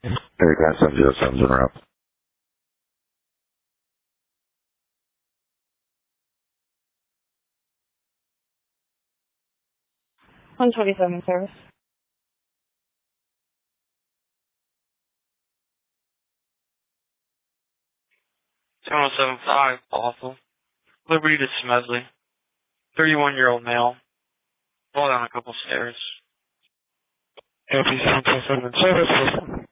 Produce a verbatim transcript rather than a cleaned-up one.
Eric nine seven zero seven zero route. one twenty-seven service. seven oh seven five, awful. Liberty to Smedley. thirty-one-year-old male. Fall down a couple stairs. L P seven two seven service.